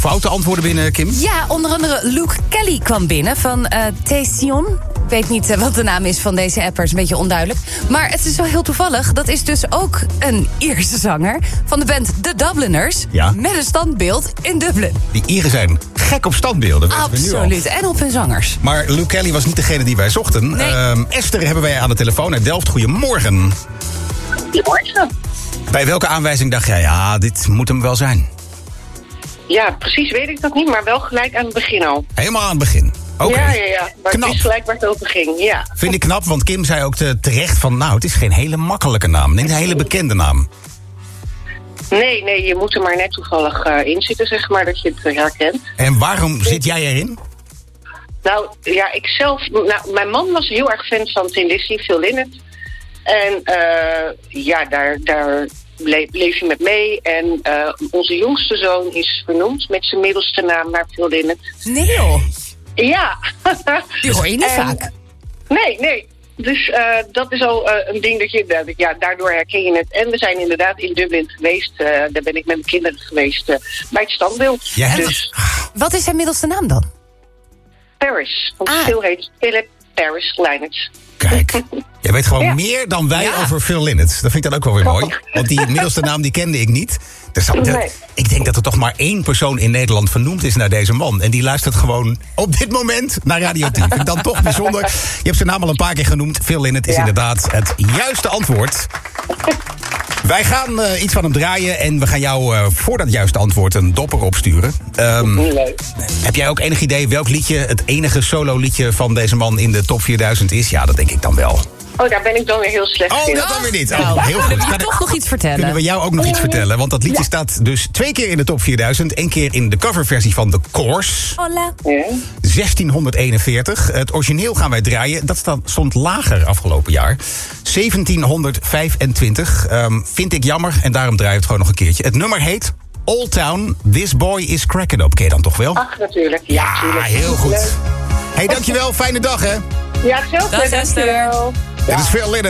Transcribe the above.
Foute antwoorden binnen, Kim? Ja, onder andere Luke Kelly kwam binnen van Tayceon. Ik weet niet wat de naam is van deze apper, is een beetje onduidelijk. Maar het is wel heel toevallig. Dat is dus ook een Ierse zanger van de band The Dubliners. Ja. Met een standbeeld in Dublin. Die Ieren zijn gek op standbeelden. weten we nu al. Absoluut. En op hun zangers. Maar Luke Kelly was niet degene die wij zochten. Nee. Esther hebben wij aan de telefoon uit Delft. Goedemorgen. Goedemorgen. Bij welke aanwijzing dacht jij, ja, dit moet hem wel zijn? Ja, precies weet ik dat niet, maar wel gelijk aan het begin al. Helemaal aan het begin. Oké. Ja. Maar Knap. het is gelijk waar het over ging, ja. Vind ik knap, want Kim zei ook terecht van... nou, het is geen hele makkelijke naam. Nee, een hele bekende naam. Nee, je moet er maar net toevallig in zitten, zeg maar, dat je het herkent. En waarom zit jij erin? Nou, ja, mijn man was heel erg fan van Tin Lizzy, Phil Lynott. En daar bleef je met mee. En onze jongste zoon is vernoemd met zijn middelste naam naar Phil Lynott. Nee joh. Ja. Die hoor je niet vaak. Nee. Dus dat is al een ding dat je... daardoor herken je het. En we zijn inderdaad in Dublin geweest. Daar ben ik met mijn kinderen geweest bij het standbeeld. Ja, dus Wat is zijn middelste naam dan? Paris. Want Phil heet Philip Paris Lynott. Kijk, jij weet gewoon Ja. meer dan wij Ja. over Phil Lynott. Dat vind ik dan ook wel weer mooi. Want die middelste naam die kende ik niet. Dus Nee. ik denk dat er toch maar één persoon in Nederland vernoemd is naar deze man. En die luistert gewoon op dit moment naar Radio 10. Vind ik dan toch bijzonder. Je hebt zijn naam al een paar keer genoemd. Phil Lynott is inderdaad het juiste antwoord. Wij gaan iets van hem draaien en we gaan jou voor dat juiste antwoord een dopper opsturen. Leuk. Heb jij ook enig idee welk liedje het enige solo liedje van deze man in de top 4000 is? Ja, dat denk ik dan wel. Oh, daar ben ik dan weer heel slecht Oh, in. dat dan weer niet. Nou, Oh, heel kunnen goed. we je toch nog iets vertellen? Kunnen we jou ook nog iets vertellen? Want dat liedje staat dus 2 keer in de top 4000. 1 keer in de coverversie van The Course. Hola. Ja. 1641. Het origineel gaan wij draaien. Dat stond lager afgelopen jaar. 1725. Vind ik jammer en daarom draai ik het gewoon nog een keertje. Het nummer heet Old Town, This Boy is Cracking Up. Ken je dan toch wel? Ach, natuurlijk. Ja, natuurlijk. heel goed. Leuk. Hey, dankjewel. Fijne dag, hè? Ja, hetzelfde. Dag, Esther. Dankjewel. Dit is Phil Lynott.